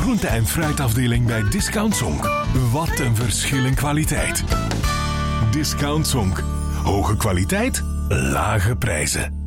groente- en fruitafdeling bij Discount Zonk. Wat een verschil in kwaliteit. Discount Zonk. Hoge kwaliteit, lage prijzen.